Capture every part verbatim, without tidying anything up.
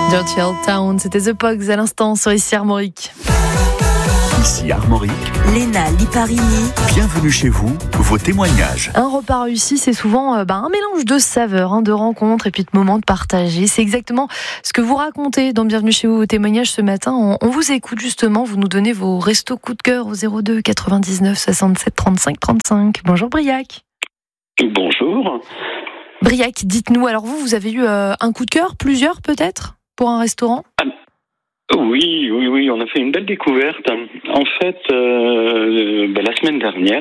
Dirty Old Town, c'était The Pogs à l'instant sur Ici Armorique. Ici Armorique, Léna Liparini. Bienvenue chez vous, vos témoignages. Un repas réussi, c'est souvent euh, bah, un mélange de saveurs, hein, de rencontres et puis de moments de partager. C'est exactement ce que vous racontez dans Bienvenue chez vous, vos témoignages ce matin. On, on vous écoute justement, vous nous donnez vos restos coup de cœur au zéro deux quatre-vingt-dix-neuf soixante-sept trente-cinq trente-cinq. Bonjour Briac. Bonjour. Briac, dites-nous, alors vous, vous avez eu euh, un coup de cœur, plusieurs peut-être, pour un restaurant ? Ah, Oui, oui, oui, on a fait une belle découverte. En fait, euh, ben, la semaine dernière,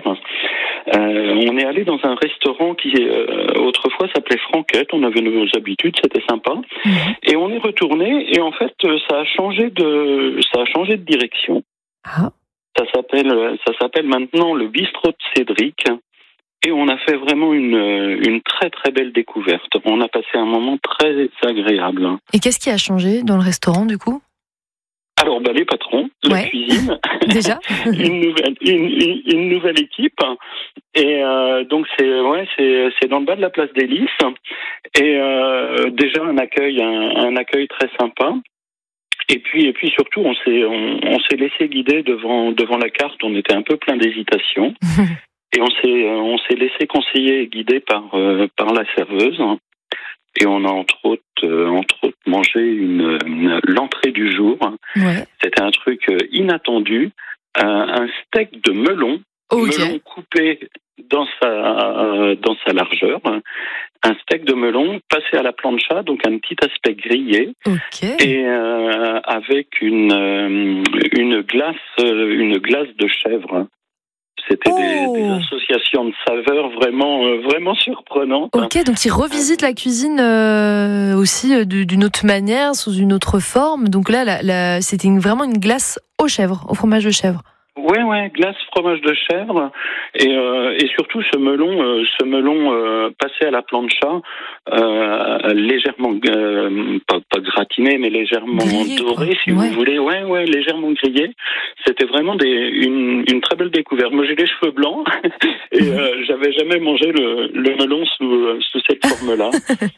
euh, on est allé dans un restaurant qui euh, autrefois s'appelait Franquette. On avait nos habitudes, c'était sympa. Mmh. Et on est retourné et en fait, ça a changé de, ça a changé de direction. Ah. Ça s'appelle, ça s'appelle maintenant le Bistrot de Cédric. Et on a fait vraiment une, une très très belle découverte. On a passé un moment très agréable. Et qu'est-ce qui a changé dans le restaurant du coup ? Alors, bah, les patrons, ouais. la cuisine, déjà une nouvelle, une, une, une nouvelle équipe, et euh, donc c'est ouais, c'est c'est dans le bas de la place des Lys, et euh, déjà un accueil, un, un accueil très sympa. Et puis et puis surtout, on s'est on, on s'est laissé guider devant devant la carte. On était un peu plein d'hésitation, et on s'est on s'est laissé conseiller et guider par euh, par la serveuse. Et on a entre autres, euh, entre autres mangé une, une l'entrée du jour. Ouais. C'était un truc inattendu, un, un steak de melon, okay. melon coupé dans sa euh, dans sa largeur, un steak de melon passé à la plancha, donc un petit aspect grillé, okay. et euh, avec une euh, une glace une glace de chèvre. C'était oh. des, des associations de saveurs vraiment, euh, vraiment surprenantes. Ok, donc ils revisitent la cuisine euh, aussi euh, d'une autre manière, sous une autre forme. Donc là, la, la, c'était une, vraiment une glace aux chèvres, au fromage de chèvre. Ouais, ouais, glace fromage de chèvre et euh, et surtout ce melon, euh, ce melon euh, passé à la plancha, euh, légèrement euh, pas, pas gratiné, mais légèrement grillé, doré, quoi. Si ouais. vous voulez, ouais, ouais, légèrement grillé. C'était vraiment des une une très belle découverte. Moi, j'ai les cheveux blancs et euh, j'avais jamais mangé le le melon sous sous cette forme-là.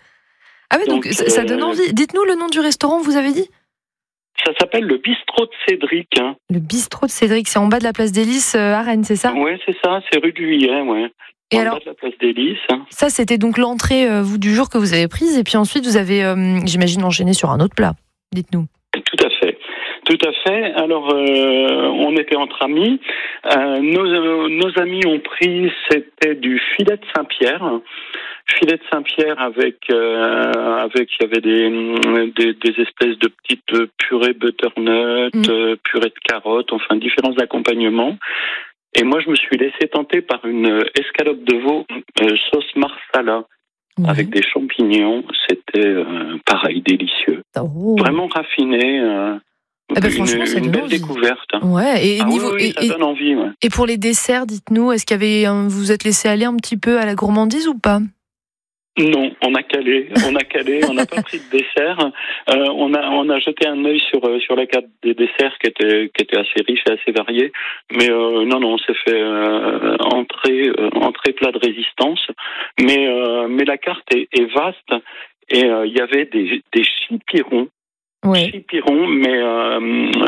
Ah oui, donc, donc ça, ça donne envie. Dites-nous le nom du restaurant, vous avez dit ? Ça s'appelle le Bistrot de Cédric. Le Bistrot de Cédric, c'est en bas de la place des Lys euh, à Rennes, c'est ça ? Oui, c'est ça, c'est rue du Juillet, ouais. Et en alors, bas de la place des Lys. Ça, c'était donc l'entrée euh, vous du jour que vous avez prise, et puis ensuite vous avez, euh, j'imagine, enchaîné sur un autre plat. Dites-nous. Tout à fait. Tout à fait. Alors, euh, on était entre amis. Euh, nos, nos amis ont pris, c'était du filet de Saint-Pierre. Filet de Saint-Pierre avec, euh, avec, il y avait des, des, des espèces de petites purées butternut, mmh. euh, purée de carottes, enfin différents accompagnements. Et moi, je me suis laissé tenter par une escalope de veau euh, sauce marsala. Mmh. Avec des champignons. C'était euh, pareil, délicieux. Oh. Vraiment raffiné. Euh, Ah bah une franchement, ça une donne belle envie. découverte. Ouais, et ah niveau oui, oui, ça et, donne envie. Ouais. Et pour les desserts, dites-nous, est-ce qu'il y avait un, vous vous êtes laissé aller un petit peu à la gourmandise ou pas ? Non, on a calé, on a calé, on n'a pas pris de dessert. Euh, on a on a jeté un œil sur sur la carte des desserts qui était qui était assez riche et assez variée. Mais euh, non non, on s'est fait euh, entrée euh, entrée plat de résistance. Mais euh, mais la carte est, est vaste et il euh, y avait des des chipirons. Ouais. Chipirons, mais euh,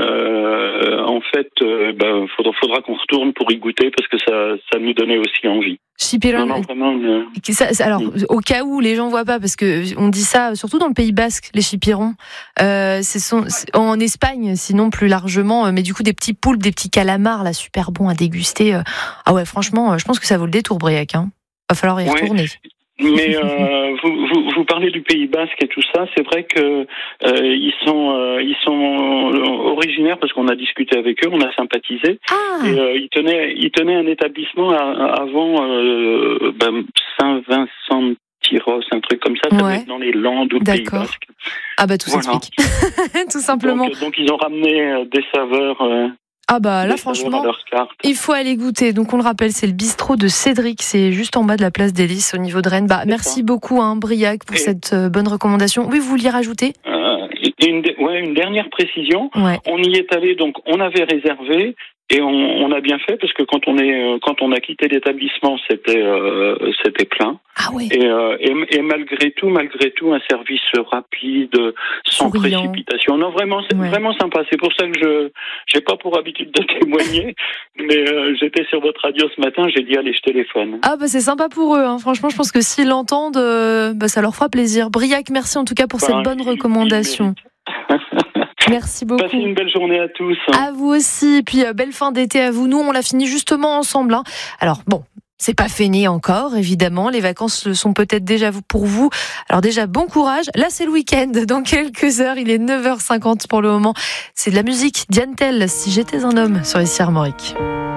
euh, en fait, euh, bah, faudra, faudra qu'on retourne pour y goûter parce que ça, ça nous donnait aussi envie. Chipiron. Non, non, vraiment, euh... ça, ça, alors, au cas où les gens voient pas, parce que on dit ça surtout dans le Pays Basque, les chipirons. Euh, ce sont en Espagne, sinon plus largement, mais du coup des petits poulpes, des petits calamars, là, super bons à déguster. Ah ouais, franchement, je pense que ça vaut le détour, Briac. Hein. Va falloir y retourner. Ouais. Mais euh, vous, vous, vous parlez du Pays Basque et tout ça, c'est vrai que euh, ils sont euh, ils sont originaires parce qu'on a discuté avec eux, on a sympathisé. Ah. Et euh, ils tenaient ils tenaient un établissement à, avant euh, ben, Saint-Vincent de Tyrosse, un truc comme ça, ça ouais. doit être dans les Landes ou le Pays Basque. Ah bah tout voilà. s'explique, tout simplement. Donc, donc ils ont ramené des saveurs. Euh, Ah bah là franchement, il faut aller goûter. Donc on le rappelle, c'est le bistrot de Cédric, c'est juste en bas de la place des Lys au niveau de Rennes. Bah merci ça. beaucoup hein, Briac pour Et cette euh, bonne recommandation. Oui, vous vouliez rajouter euh, une, ouais, une dernière précision. Ouais. On y est allé, donc on avait réservé Et on, on a bien fait parce que quand on est, quand on a quitté l'établissement, c'était, euh, c'était plein. Ah oui. Et, euh, et, et malgré tout, malgré tout, un service rapide, sans Souriant. précipitation. Non, vraiment, c'est Ouais. vraiment sympa. C'est pour ça que je, j'ai pas pour habitude de témoigner, mais euh, j'étais sur votre radio ce matin, j'ai dit allez, je téléphone. Ah bah c'est sympa pour eux, hein. Franchement je pense que s'ils l'entendent, euh, bah, ça leur fera plaisir. Briac, merci en tout cas pour Enfin, cette bonne il- recommandation. Merci beaucoup. Passez une belle journée à tous. À vous aussi, et puis euh, belle fin d'été à vous. Nous on l'a fini justement ensemble, hein. Alors bon, c'est pas fini encore, évidemment. Les vacances le sont peut-être déjà pour vous. Alors déjà, bon courage. Là, c'est le week-end. Dans quelques heures, il est neuf heures cinquante pour le moment. C'est de la musique. Diane Tell, Si j'étais un homme, sur Ici Armorique.